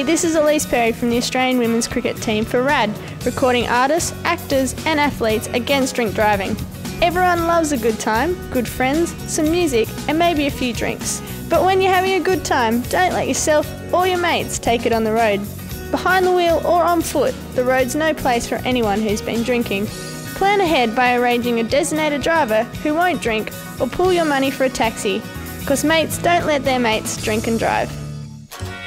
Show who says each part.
Speaker 1: this is Elise Perry from the Australian women's cricket team for RAD, recording artists, actors and athletes against drink driving. Everyone loves a good time, good friends, some music and maybe a few drinks. But when you're having a good time, don't let yourself or your mates take it on the road. Behind the wheel or on foot, the road's no place for anyone who's been drinking. Plan ahead by arranging a designated driver who won't drink or pool your money for a taxi, because mates don't let their mates drink and drive.